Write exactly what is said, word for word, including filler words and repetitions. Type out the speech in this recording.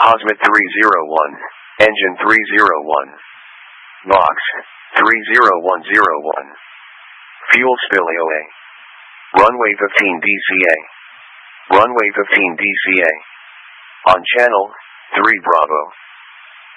Azimuth three zero one, engine three zero one. Box, three zero one zero one. Fuel spill A O A. Runway fifteen D C A. Runway fifteen D C A. On channel, three Bravo.